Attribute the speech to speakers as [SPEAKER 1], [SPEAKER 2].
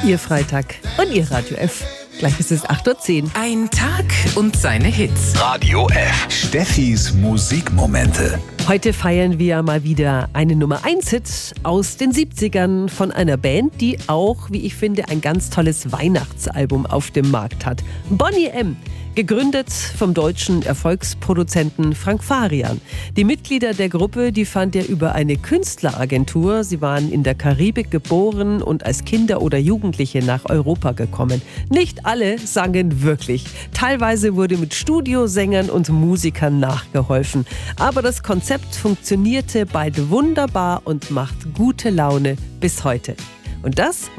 [SPEAKER 1] Ihr Freitag und Ihr Radio F. Gleich ist es 8:10 Uhr.
[SPEAKER 2] Ein Tag und seine Hits.
[SPEAKER 3] Radio F. Steffis Musikmomente.
[SPEAKER 1] Heute feiern wir mal wieder einen Nummer-1-Hit aus den 70ern von einer Band, die auch, wie ich finde, ein ganz tolles Weihnachtsalbum auf dem Markt hat. Boney M., gegründet vom deutschen Erfolgsproduzenten Frank Farian. Die Mitglieder der Gruppe, die fand er über eine Künstleragentur. Sie waren in der Karibik geboren und als Kinder oder Jugendliche nach Europa gekommen. Nicht alle sangen wirklich. Teilweise wurde mit Studiosängern und Musikern nachgeholfen. Aber das Konzept funktionierte beide wunderbar und macht gute Laune bis heute. Und das